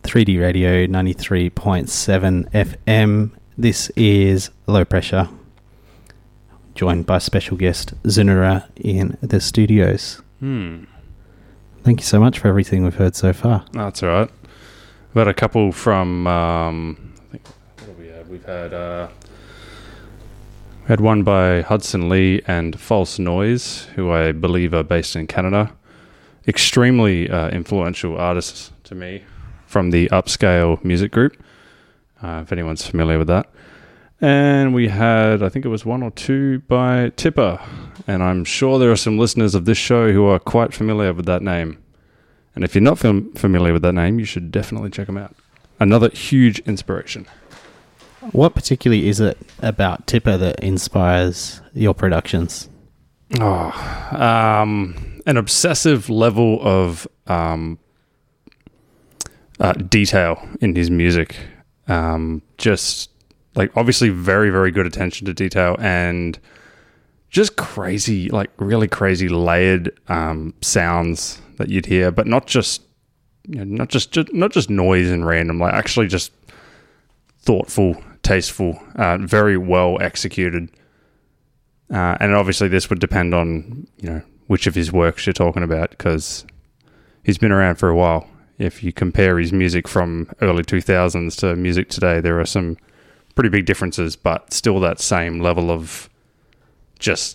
3D Radio 93.7 FM. This is Low Pressure, joined by special guest Zunura in the studios. Thank you so much for everything we've heard so far. That's all right. We've had a couple from, I think, what have we had? We've had, we had one by Hudson Lee and False Noise, who I believe are based in Canada. Extremely influential artists to me from the Upscale music group, if anyone's familiar with that. And we had, I think it was one or two by Tipper, and I'm sure there are some listeners of this show who are quite familiar with that name. And if you're not familiar with that name, you should definitely check them out. Another huge inspiration. What particularly is it about Tipper that inspires your productions? An obsessive level of detail in his music. Just like obviously very, very good attention to detail and just crazy, like really crazy layered sounds that you'd hear, but not just, you know, not just noise and random, like actually just thoughtful, tasteful, very well executed. And obviously this would depend on, you know, which of his works you're talking about, because he's been around for a while. If you compare his music from early 2000s to music today, there are some pretty big differences, but still that same level of just,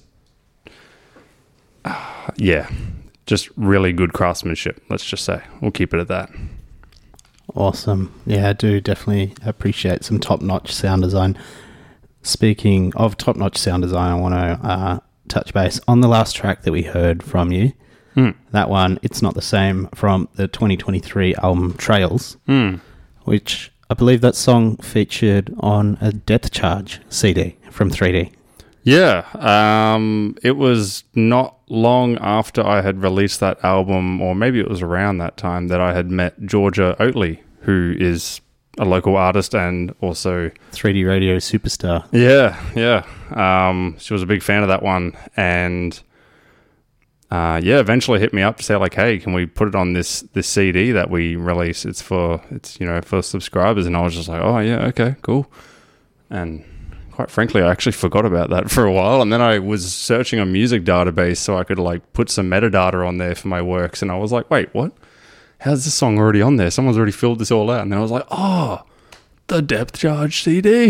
just really good craftsmanship, let's just say. We'll keep it at that. Awesome. Yeah, I do definitely appreciate some top-notch sound design. Speaking of top-notch sound design, I want to touch base on the last track that we heard from you. That one, It's Not the Same, from the 2023 album Trails, which I believe that song featured on a Depth Charge CD from 3D. Yeah, it was not long after I had released that album, or maybe it was around that time, that I had met Georgia Oatley, who is a local artist and also 3D Radio superstar. Yeah. She was a big fan of that one, and eventually hit me up to say like, hey, can we put it on this CD that we release? It's for subscribers. And I was just like, oh yeah, okay, cool. And quite frankly, I actually forgot about that for a while. And then I was searching a music database so I could like put some metadata on there for my works. And I was like, wait, what? How's this song already on there? Someone's already filled this all out. And then I was like, oh, the Depth Charge CD.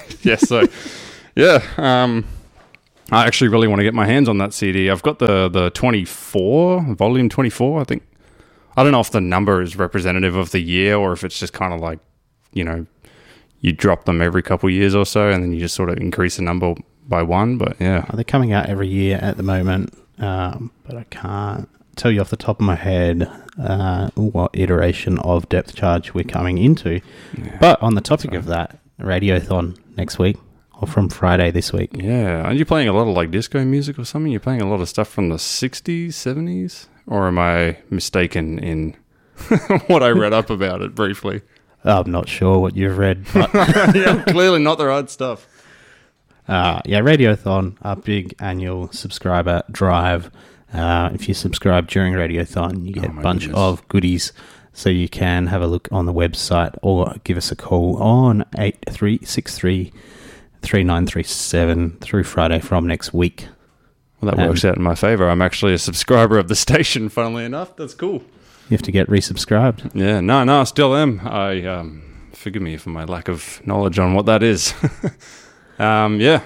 I actually really want to get my hands on that CD. I've got the 24, volume 24, I think. I don't know if the number is representative of the year or if it's just kind of like, you know, you drop them every couple of years or so and then you just sort of increase the number by one, but yeah. They're coming out every year at the moment, but I can't tell you off the top of my head what iteration of Depth Charge we're coming into. Yeah, but on the topic of that, Radiothon next week. Or from Friday this week. Yeah. Aren't you playing a lot of like disco music or something? You're playing a lot of stuff from the 60s, 70s? Or am I mistaken in what I read up about it briefly? I'm not sure what you've read. But yeah, clearly not the right stuff. Radiothon, our big annual subscriber drive. If you subscribe during Radiothon, you get a bunch of goodies. So you can have a look on the website or give us a call on 8363 3937 through Friday from next week. Well, that works out in my favour. I'm actually a subscriber of the station, funnily enough. That's cool. You have to get resubscribed. Yeah, no, I still am. Forgive me for my lack of knowledge on what that is. There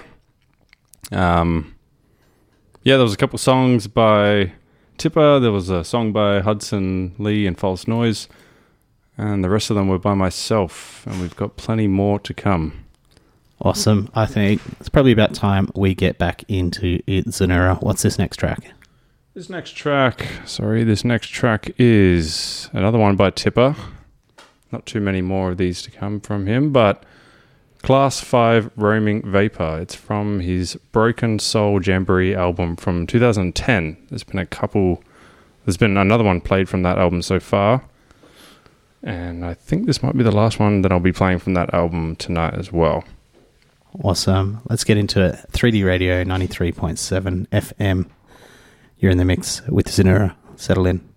was a couple songs by Tipper. There was a song by Hudson Lee and False Noise. And the rest of them were by myself. And we've got plenty more to come. Awesome. I think it's probably about time we get back into it, Zunura. What's this next track? This next track is another one by Tipper. Not too many more of these to come from him, but Class 5 Roaming Vapor. It's from his Broken Soul Jamboree album from 2010. There's been another one played from that album so far. And I think this might be the last one that I'll be playing from that album tonight as well. Awesome. Let's get into it. 3D Radio 93.7 FM. You're in the mix with Zunura. Settle in.